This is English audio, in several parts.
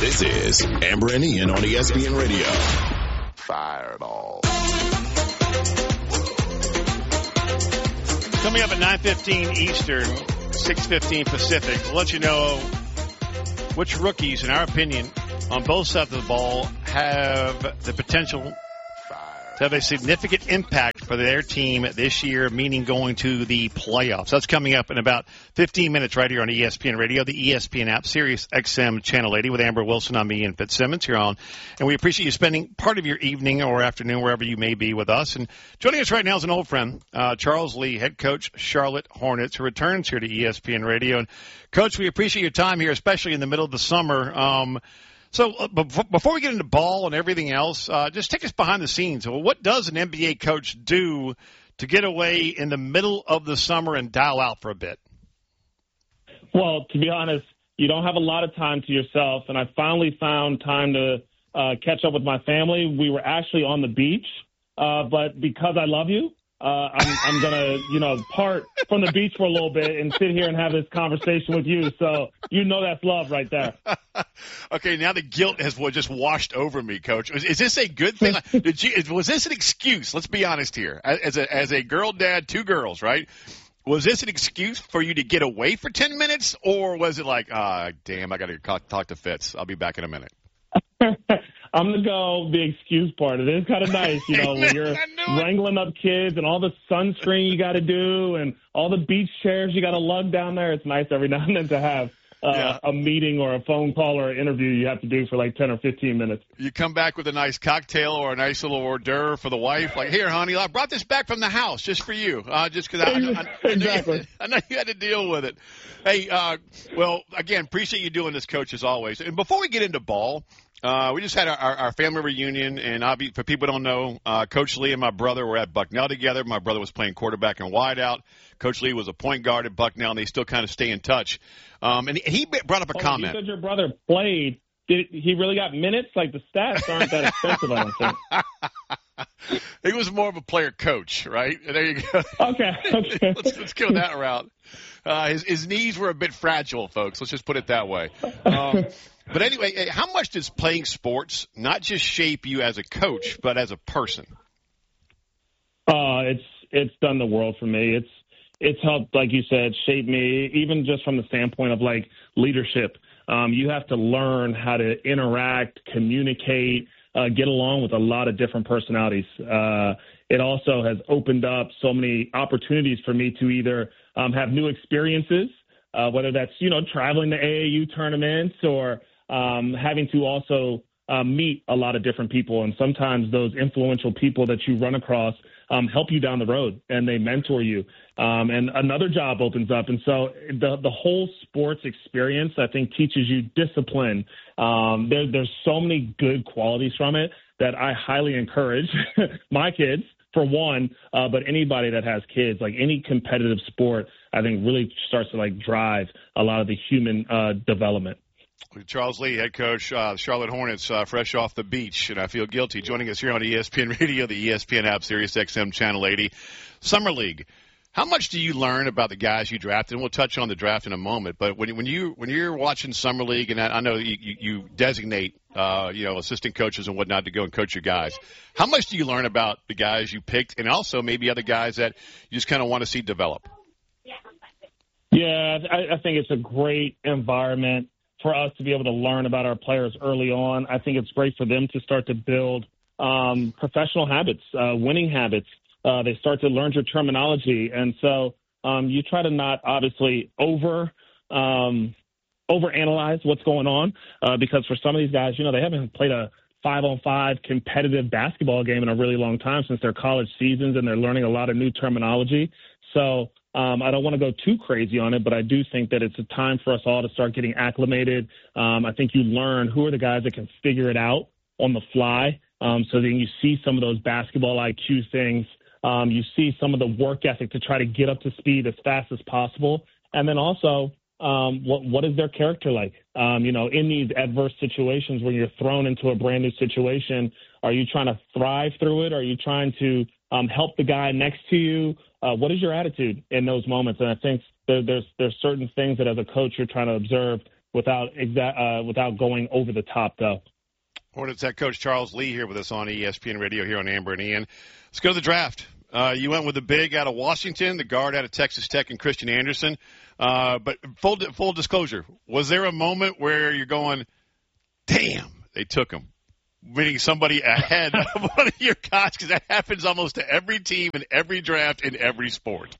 This is Amber and Ian on ESPN Radio. Fireball. Coming up at 9:15 Eastern, 6:15 Pacific, we'll let you know which rookies, in our opinion, on both sides of the ball have the potential to have a significant impact for their team this year, meaning going to the playoffs. That's coming up in about 15 minutes right here on ESPN Radio, the ESPN app, Sirius XM Channel 80 with Amber Wilson. I'm Ian Fitzsimmons here on. And we appreciate you spending part of your evening or afternoon, wherever you may be, with us. And joining us right now is an old friend, Charles Lee, head coach, Charlotte Hornets, who returns here to ESPN Radio. And, Coach, we appreciate your time here, especially in the middle of the summer. So before we get into ball and everything else, just take us behind the scenes. Well, what does an NBA coach do to get away in the middle of the summer and dial out for a bit? Well, to be honest, you don't have a lot of time to yourself, and I finally found time to catch up with my family. We were actually on the beach, but because I love you, I'm going to, part from the beach for a little bit and sit here and have this conversation with you. So that's love right there. Okay, now the guilt has just washed over me, Coach. Is this a good thing? Was this an excuse? Let's be honest here. As a girl dad, two girls, right? Was this an excuse for you to get away for 10 minutes, or was it like, damn, I got to talk to Fitz. I'll be back in a minute. I'm going to go the excuse part. It is kind of nice, when you're wrangling up kids and all the sunscreen you got to do and all the beach chairs you got to lug down there. It's nice every now and then to have a meeting or a phone call or an interview you have to do for like 10 or 15 minutes. You come back with a nice cocktail or a nice little hors d'oeuvre for the wife. Like, here, honey, I brought this back from the house just for you. Just because I know you had to deal with it. Hey, well, again, appreciate you doing this, Coach, as always. And before we get into ball, we just had our family reunion, and for people who don't know, Coach Lee and my brother were at Bucknell together. My brother was playing quarterback and wideout. Coach Lee was a point guard at Bucknell, and they still kind of stay in touch. And he brought up a comment. You said your brother played. Did he really got minutes? Like, the stats aren't that expensive, I don't think. He was more of a player coach, right? There you go. Okay. Let's go that route. His knees were a bit fragile, folks. Let's just put it that way. But anyway, how much does playing sports not just shape you as a coach, but as a person? It's done the world for me. It's helped, like you said, shape me, even just from the standpoint of like leadership. You have to learn how to interact, communicate, get along with a lot of different personalities. It also has opened up so many opportunities for me to either have new experiences, whether that's, traveling to AAU tournaments or having to also meet a lot of different people. And sometimes those influential people that you run across help you down the road, and they mentor you. And another job opens up. And so the whole sports experience, I think, teaches you discipline. There's so many good qualities from it that I highly encourage my kids, for one, but anybody that has kids, like any competitive sport, I think really starts to drive a lot of the human development. Charles Lee, head coach, Charlotte Hornets, fresh off the beach, and I feel guilty. Joining us here on ESPN Radio, the ESPN app, Sirius XM Channel 80. Summer League. How much do you learn about the guys you drafted? And we'll touch on the draft in a moment. But when you're watching Summer League, and I know you designate assistant coaches and whatnot to go and coach your guys, how much do you learn about the guys you picked, and also maybe other guys that you just kind of want to see develop? Yeah, I think it's a great environment for us to be able to learn about our players early on. I think it's great for them to start to build professional habits, winning habits. They start to learn your terminology. And so you try to not obviously overanalyze what's going on because for some of these guys, they haven't played a 5-on-5 competitive basketball game in a really long time since their college seasons, and they're learning a lot of new terminology. So I don't want to go too crazy on it, but I do think that it's a time for us all to start getting acclimated. I think you learn who are the guys that can figure it out on the fly. So then you see some of those basketball IQ things. You see some of the work ethic to try to get up to speed as fast as possible. And then also, what is their character like? In these adverse situations where you're thrown into a brand new situation, are you trying to thrive through it? Are you trying to help the guy next to you? What is your attitude in those moments? And I think there's certain things that as a coach you're trying to observe without going over the top, though. Hornets head coach Charles Lee here with us on ESPN Radio here on Amber and Ian. Let's go to the draft. You went with the big out of Washington, the guard out of Texas Tech, and Christian Anderson. But full disclosure, was there a moment where you're going, damn, they took him? Meaning somebody ahead of one of your guys, because that happens almost to every team in every draft in every sport.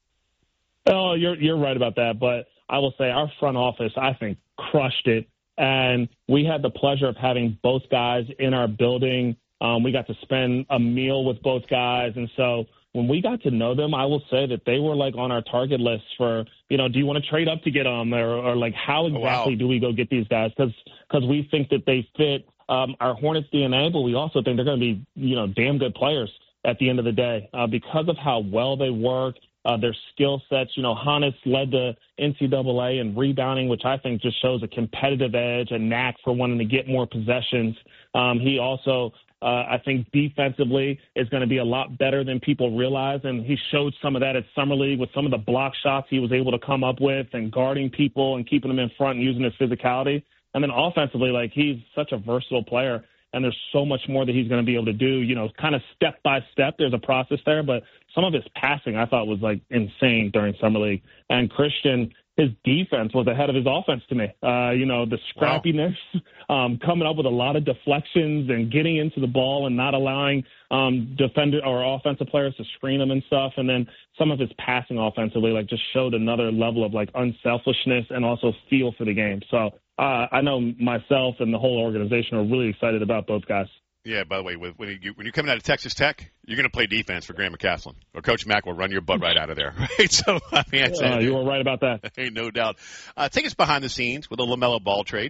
Oh, you're right about that. But I will say our front office, I think, crushed it. And we had the pleasure of having both guys in our building. We got to spend a meal with both guys. And so when we got to know them, I will say that they were like on our target list for, do you want to trade up to get them? Or like how exactly do we go get these guys? Because we think that they fit our Hornets DNA, but we also think they're going to be, damn good players at the end of the day because of how well they work. Their skill sets, Hannes led the NCAA in rebounding, which I think just shows a competitive edge, a knack for wanting to get more possessions. He also, I think defensively is going to be a lot better than people realize, and he showed some of that at Summer League with some of the block shots he was able to come up with and guarding people and keeping them in front and using his physicality. And then offensively, he's such a versatile player. And there's so much more that he's going to be able to do, kind of step by step. There's a process there, but some of his passing I thought was insane during Summer League. And Christian, his defense was ahead of his offense to me. The scrappiness, coming up with a lot of deflections and getting into the ball and not allowing defender or offensive players to screen him and stuff. And then some of his passing offensively, just showed another level of unselfishness and also feel for the game. So I know myself and the whole organization are really excited about both guys. Yeah, by the way, when you're coming out of Texas Tech, you're going to play defense for Graham McCasland, or Coach Mack will run your butt right out of there, right? So, you were right about that. Ain't no doubt. Take us behind the scenes with the LaMelo Ball trade,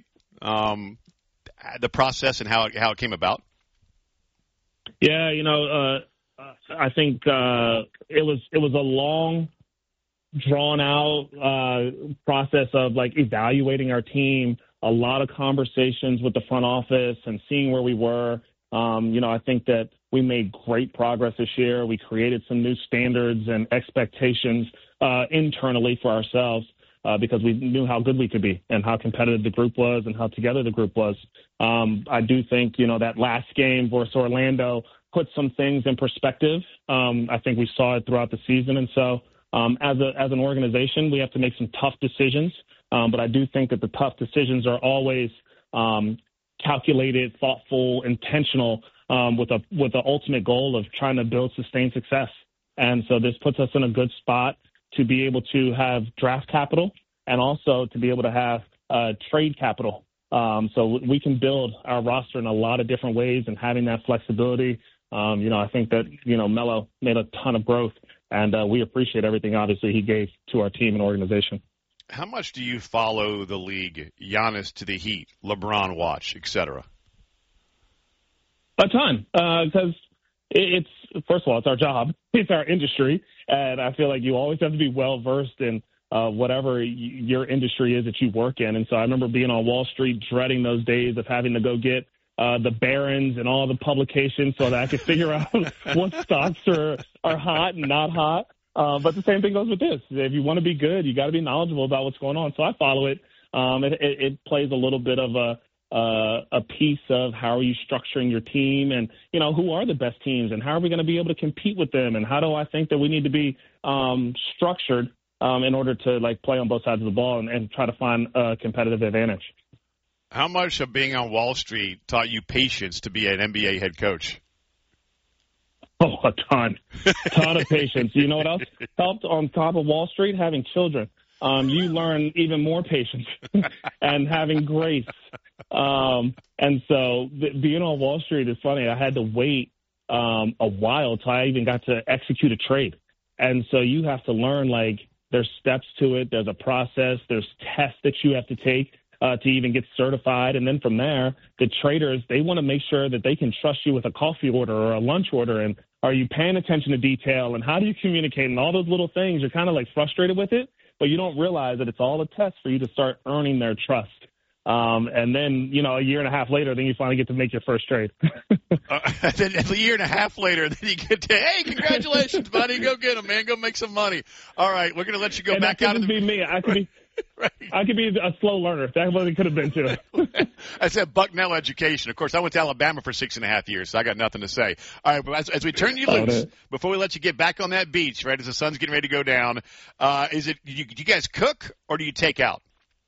the process and how it came about. Yeah, I think it was a long, drawn-out process of evaluating our team, a lot of conversations with the front office and seeing where we were. I think that we made great progress this year. We created some new standards and expectations internally for ourselves because we knew how good we could be and how competitive the group was and how together the group was. I do think, that last game versus Orlando put some things in perspective. I think we saw it throughout the season. And so as an organization, we have to make some tough decisions. But I do think that the tough decisions are always calculated, thoughtful, intentional, with the ultimate goal of trying to build sustained success. And so this puts us in a good spot to be able to have draft capital and also to be able to have trade capital. So we can build our roster in a lot of different ways, and having that flexibility, I think that, Melo made a ton of growth, and we appreciate everything, obviously, he gave to our team and organization. How much do you follow the league? Giannis to the Heat, LeBron watch, etc. A ton, because it's first of all, it's our job, it's our industry, and I feel like you always have to be well versed in whatever your industry is that you work in. And so I remember being on Wall Street, dreading those days of having to go get the Barron's and all the publications so that I could figure out what stocks are hot and not hot. But the same thing goes with this. If you want to be good, you got to be knowledgeable about what's going on. So I follow it. It plays a little bit of a piece of how are you structuring your team, and who are the best teams, and how are we going to be able to compete with them, and how do I think that we need to be structured in order to play on both sides of the ball and try to find a competitive advantage. How much of being on Wall Street taught you patience to be an NBA head coach? Oh, a ton of patience. You know what else helped on top of Wall Street? Having children. You learn even more patience and having grace. And so being on Wall Street is funny. I had to wait a while till I even got to execute a trade. And so you have to learn, there's steps to it. There's a process. There's tests that you have to take to even get certified. And then from there, the traders, they want to make sure that they can trust you with a coffee order or a lunch order. And are you paying attention to detail? And how do you communicate? And all those little things, you're kind of frustrated with it, but you don't realize that it's all a test for you to start earning their trust. And then, a year and a half later, then you finally get to make your first trade. Then a year and a half later, then you get to, hey, congratulations, buddy. Go get them, man. Go make some money. All right, we're going to let you go back out of the – me. Right. I could be a slow learner. That's what it could have been, too. I said Bucknell education. Of course, I went to Alabama for 6.5 years, so I got nothing to say. All right, but as we turn you loose, before we let you get back on that beach, right, as the sun's getting ready to go down, do you guys cook or do you take out?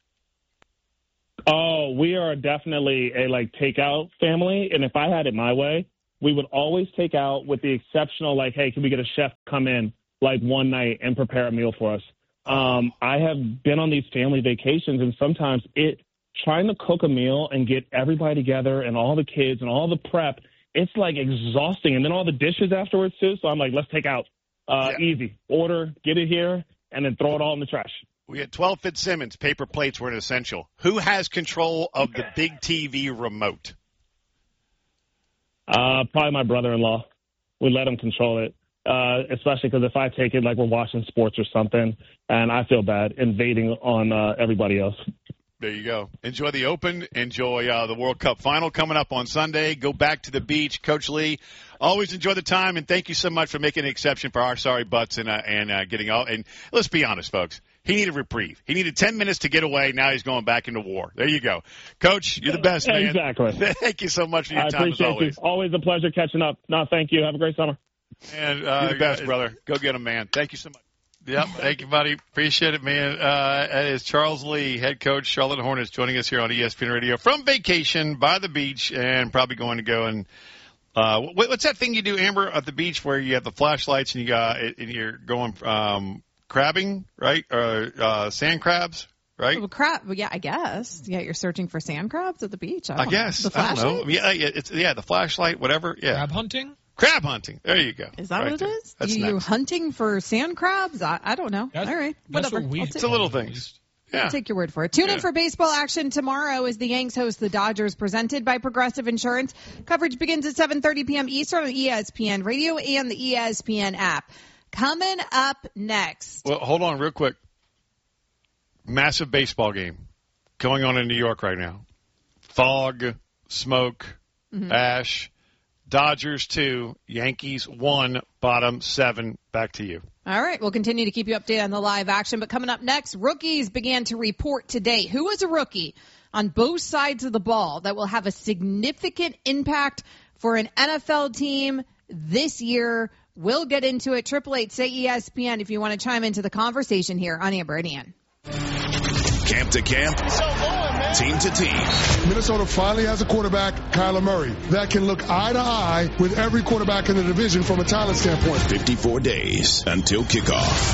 Oh, we are definitely a takeout family, and if I had it my way, we would always take out with the exceptional hey, can we get a chef to come in one night and prepare a meal for us? I have been on these family vacations, and sometimes trying to cook a meal and get everybody together and all the kids and all the prep, it's exhausting, and then all the dishes afterwards too. So I'm let's take out, easy, order, get it here, and then throw it all in the trash. We had 12 Fitzsimmons. Paper plates were an essential. Who has control of the big TV remote? Probably my brother-in-law. We let him control it, especially because if I take it we're watching sports or something, and I feel bad invading on everybody else. There you go. Enjoy the Open. Enjoy the World Cup final coming up on Sunday. Go back to the beach. Coach Lee, always enjoy the time, and thank you so much for making an exception for our sorry butts and getting all. And let's be honest, folks. He needed reprieve. He needed 10 minutes to get away. Now he's going back into war. There you go. Coach, you're the best, man. Exactly. Thank you so much for your time, as always. I appreciate you. Always a pleasure catching up. No, thank you. Have a great summer. And you're the best, brother. Go get him, man. Thank you so much. Yep. Thank you, buddy. Appreciate it, man. It is Charles Lee, head coach, Charlotte Hornets, joining us here on ESPN Radio from vacation by the beach, and probably going to go and what's that thing you do, Amber, at the beach where you have the flashlights and you're going crabbing, right? Or sand crabs, right? Well, crab. Yeah, I guess. Yeah, you're searching for sand crabs at the beach. I guess. The I don't know. Yeah, the flashlight, whatever. Yeah. Crab hunting? Crab hunting. There you go. Is that what it is? That's you hunting for sand crabs? I don't know. All right. Whatever. It's a little thing. Yeah. I'll take your word for it. Tune in for baseball action tomorrow as the Yanks host the Dodgers, presented by Progressive Insurance. Coverage begins at 7:30 p.m. Eastern on ESPN Radio and the ESPN app. Coming up next. Well, hold on real quick. Massive baseball game going on in New York right now. Fog, smoke, ash. Dodgers 2, Yankees 1, bottom 7. Back to you. All right. We'll continue to keep you updated on the live action. But coming up next, rookies began to report today. Who is a rookie on both sides of the ball that will have a significant impact for an NFL team this year? We'll get into it. 888-SAY-ESPN if you want to chime into the conversation here on Amber and Ian. Camp to camp, team to team. Minnesota finally has a quarterback, Kyler Murray, that can look eye to eye with every quarterback in the division from a talent standpoint. 54 days until kickoff.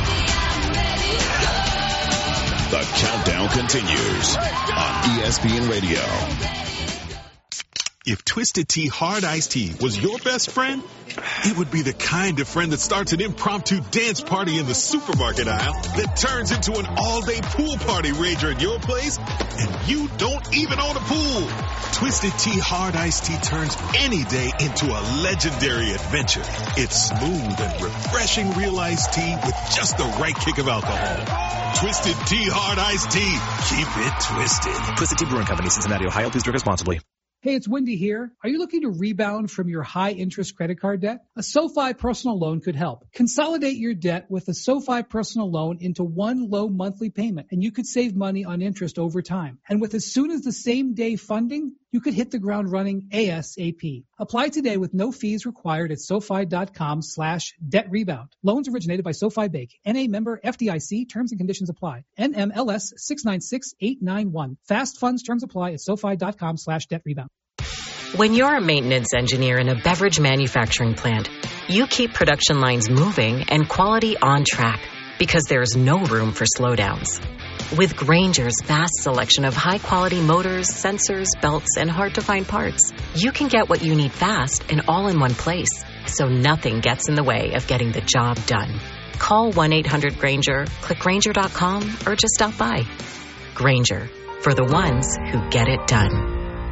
The countdown continues on ESPN Radio. If Twisted Tea Hard Iced Tea was your best friend, it would be the kind of friend that starts an impromptu dance party in the supermarket aisle that turns into an all-day pool party rager at your place, and you don't even own a pool. Twisted Tea Hard Iced Tea turns any day into a legendary adventure. It's smooth and refreshing real iced tea with just the right kick of alcohol. Twisted Tea Hard Iced Tea. Keep it twisted. Twisted Tea Brewing Company, Cincinnati, Ohio. Please drink responsibly. Hey, it's Wendy here. Are you looking to rebound from your high-interest credit card debt? A SoFi personal loan could help. Consolidate your debt with a SoFi personal loan into one low monthly payment, and you could save money on interest over time. And with as soon as the same day funding, you could hit the ground running ASAP. Apply today with no fees required at SoFi.com/debt rebound. Loans originated by SoFi Bank. NA member FDIC. Terms and conditions apply. NMLS 696891. Fast funds terms apply at SoFi.com/debt rebound. When you're a maintenance engineer in a beverage manufacturing plant, you keep production lines moving and quality on track because there's no room for slowdowns. With Grainger's vast selection of high-quality motors, sensors, belts, and hard-to-find parts, you can get what you need fast and all in one place, so nothing gets in the way of getting the job done. Call 1-800-GRAINGER, click Grainger.com, or just stop by. Grainger, for the ones who get it done.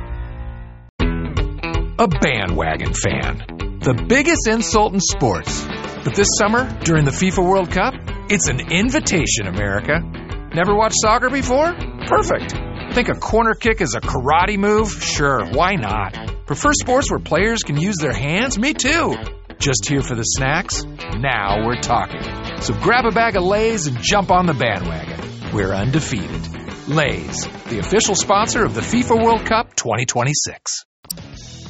A bandwagon fan. The biggest insult in sports. But this summer, during the FIFA World Cup, it's an invitation, America. Never watched soccer before? Perfect. Think a corner kick is a karate move? Sure, why not? Prefer sports where players can use their hands? Me too. Just here for the snacks? Now we're talking. So grab a bag of Lay's and jump on the bandwagon. we're undefeated. Lay's, the official sponsor of the FIFA World Cup 2026.